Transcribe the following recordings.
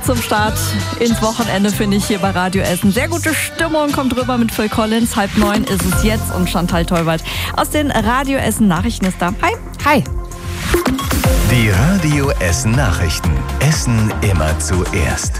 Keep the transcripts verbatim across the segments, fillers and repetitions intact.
zum Start ins Wochenende, finde ich, hier bei Radio Essen. Sehr gute Stimmung kommt rüber mit Phil Collins. Halb neun ist es jetzt und Chantal Teubert aus den Radio Essen Nachrichten ist da. Hi. Hi. Die Radio Essen Nachrichten. Essen immer zuerst.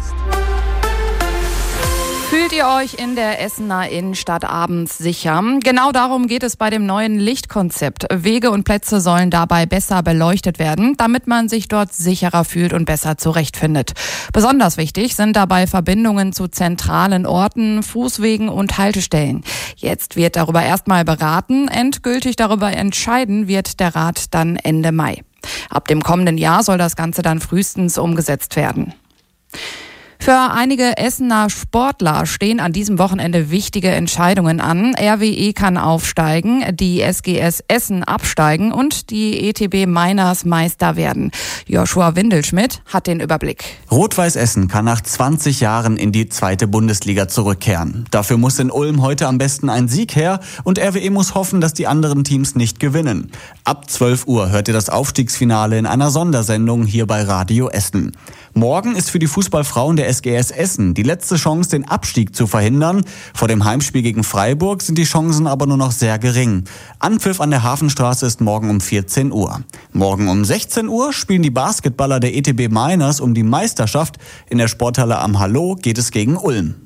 Fühlt ihr euch in der Essener Innenstadt abends sicher? Genau darum geht es bei dem neuen Lichtkonzept. Wege und Plätze sollen dabei besser beleuchtet werden, damit man sich dort sicherer fühlt und besser zurechtfindet. Besonders wichtig sind dabei Verbindungen zu zentralen Orten, Fußwegen und Haltestellen. Jetzt wird darüber erstmal beraten. Endgültig darüber entscheiden wird der Rat dann Ende Mai. Ab dem kommenden Jahr soll das Ganze dann frühestens umgesetzt werden. Für einige Essener Sportler stehen an diesem Wochenende wichtige Entscheidungen an. R W E kann aufsteigen, die S G S Essen absteigen und die E T B Miners Meister werden. Joshua Windelschmidt hat den Überblick. Rot-Weiß Essen kann nach zwanzig Jahren in die zweite Bundesliga zurückkehren. Dafür muss in Ulm heute am besten ein Sieg her und R W E muss hoffen, dass die anderen Teams nicht gewinnen. Ab zwölf Uhr hört ihr das Aufstiegsfinale in einer Sondersendung hier bei Radio Essen. Morgen ist für die Fußballfrauen der S G S Essen die letzte Chance, den Abstieg zu verhindern. Vor dem Heimspiel gegen Freiburg sind die Chancen aber nur noch sehr gering. Anpfiff an der Hafenstraße ist morgen um vierzehn Uhr. Morgen um sechzehn Uhr spielen die Basketballer der E T B Miners um die Meisterschaft. In der Sporthalle am Hallo geht es gegen Ulm.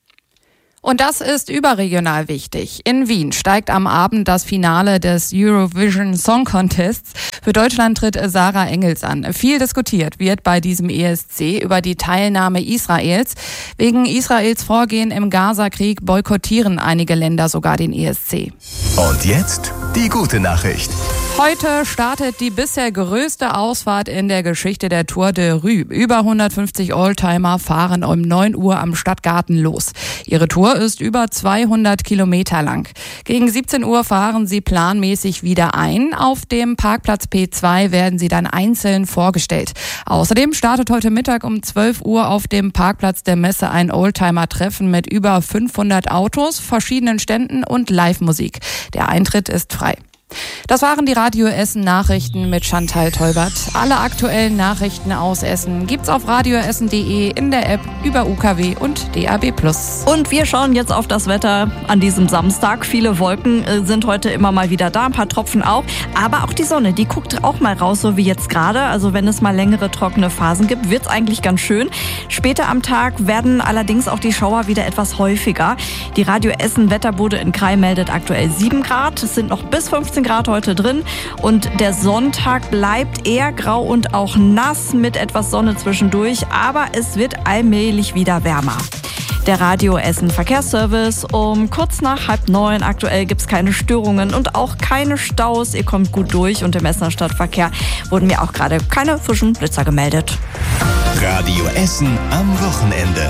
Und das ist überregional wichtig. In Wien steigt am Abend das Finale des Eurovision Song Contests. Für Deutschland tritt Sarah Engels an. Viel diskutiert wird bei diesem E S C über die Teilnahme Israels. Wegen Israels Vorgehen im Gaza-Krieg boykottieren einige Länder sogar den E S C. Und jetzt die gute Nachricht. Heute startet die bisher größte Ausfahrt in der Geschichte der Tour de Rue. Über hundertfünfzig Oldtimer fahren um neun Uhr am Stadtgarten los. Ihre Tour ist über zweihundert Kilometer lang. Gegen siebzehn Uhr fahren sie planmäßig wieder ein. Auf dem Parkplatz P zwei werden sie dann einzeln vorgestellt. Außerdem startet heute Mittag um zwölf Uhr auf dem Parkplatz der Messe ein Oldtimer-Treffen mit über fünfhundert Autos, verschiedenen Ständen und Live-Musik. Der Eintritt ist frei. Das waren die Radio Essen Nachrichten mit Chantal Teubert. Alle aktuellen Nachrichten aus Essen gibt's auf radioessen punkt de, in der App, über U K W und D A B plus. Und wir schauen jetzt auf das Wetter an diesem Samstag. Viele Wolken sind heute immer mal wieder da, ein paar Tropfen auch. Aber auch die Sonne, die guckt auch mal raus, so wie jetzt gerade. Also wenn es mal längere trockene Phasen gibt, wird's eigentlich ganz schön. Später am Tag werden allerdings auch die Schauer wieder etwas häufiger. Die Radio Essen Wetterbude in Krai meldet aktuell sieben Grad. Es sind noch bis fünfzehn Grad heute drin und der Sonntag bleibt eher grau und auch nass mit etwas Sonne zwischendurch, aber es wird allmählich wieder wärmer. Der Radio Essen Verkehrsservice um kurz nach halb neun. Aktuell gibt es keine Störungen und auch keine Staus. Ihr kommt gut durch und im Essener Stadtverkehr wurden mir auch gerade keine frischen Blitzer gemeldet. Radio Essen am Wochenende.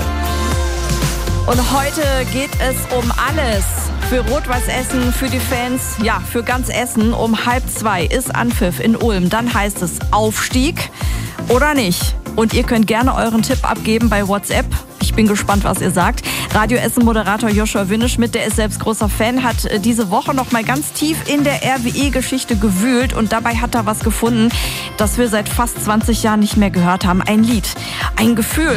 Und heute geht es um alles. Für Rot-Weiß Essen, für die Fans, ja, für ganz Essen. Um halb zwei ist Anpfiff in Ulm. Dann heißt es Aufstieg oder nicht. Und ihr könnt gerne euren Tipp abgeben bei WhatsApp. Ich bin gespannt, was ihr sagt. Radio Essen-Moderator Joshua Windelschmidt, der ist selbst großer Fan, hat diese Woche noch mal ganz tief in der R W E-Geschichte gewühlt. Und dabei hat er was gefunden, das wir seit fast zwanzig Jahren nicht mehr gehört haben. Ein Lied, ein Gefühl.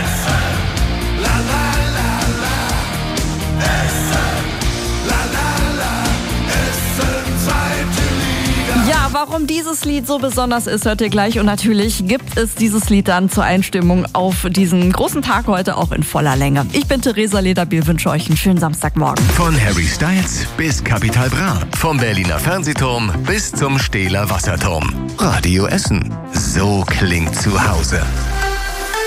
Ja, warum dieses Lied so besonders ist, hört ihr gleich. Und natürlich gibt es dieses Lied dann zur Einstimmung auf diesen großen Tag heute auch in voller Länge. Ich bin Theresa Lederbiel, wünsche euch einen schönen Samstagmorgen. Von Harry Styles bis Capital Bra. Vom Berliner Fernsehturm bis zum Stehler Wasserturm. Radio Essen. So klingt zu Hause.